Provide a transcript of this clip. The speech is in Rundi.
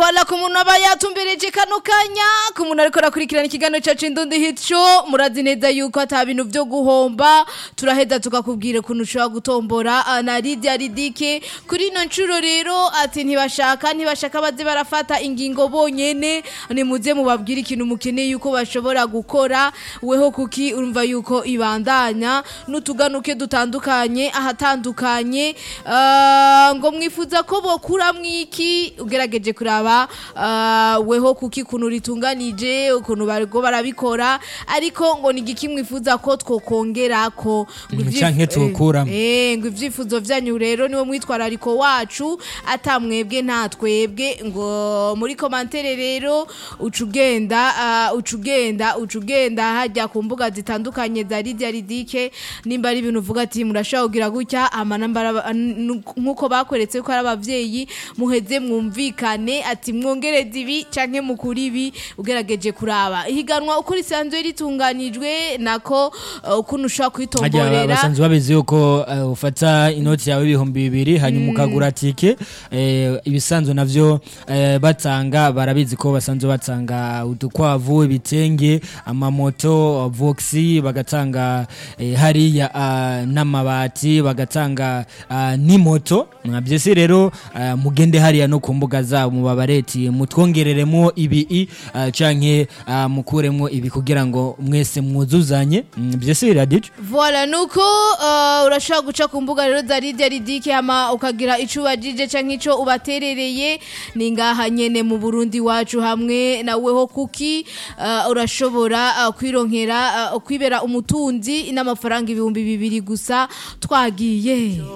Voila ku muntu aba yatumbereje kano kanya ku muntu ariko arakurikirana ikiganiro cyacu Indundi Hit Show murazi neza yuko ata bintu byo guhomba turaheza tukakubwira kuntu ushobora gutombora na Lydia Ridike kuri no ncuro rero ati ntibashaka baze barafata ingingo bonyene ni muze mubabwira ikintu mukeneye yuko bashobora gukora weho kuki urumva yuko ibandanya n'utuganuke dutandukanye ahatandukanye ngo mwifuza ko bokura mwiki ugerageje kuraba weho kuki kuntu ritunganije ukuntu bariko barabikora ariko ngo ni giki mwifuza ko twokongerako canke tukura ngo ivyifuzo vyanyu rero niwe mwitwarariko wacu atamwebwe nta twebwe ngo muri commentaire rero ucugenda hajya ku mbuga zitandukanye za Lydia Ridike nimba ari ibintu uvuga ati murashaka kugira gutya amanamba nkuko bakweretse ko ari abavyeyi muheze mwumvikane ati mwongereze ibi canke mukuri ibi ugerageje kuraba ihiganwa uko risanzwe ritunganijwe nako ukuntu ushaka kwitomborera basanzwe babizi yuko ufata inoti yawe 200 hanyuma ukagura tike ibisanzwe navyo batanga barabizi ko basanzwe batanga udukwavu ibitenge amamoto voxi bagatanga hariya n'amabati bagatanga n'imoto byese rero mugende hariya no kumbuga zabo mubabareti mutwongereremo ibi canke mukuremo ibi kugira ngo mwese mwuzuzanye byese radije voilà nuko urashaka guca ku mbuga rero za Lydia Ridike ama ukagira icubajije canke ico ubaterereye ningaha nyene mu Burundi wacu hamwe naweho kuki urashobora kwironkera kwibera umutunzi n'amafaranga 2000 gusa twagiye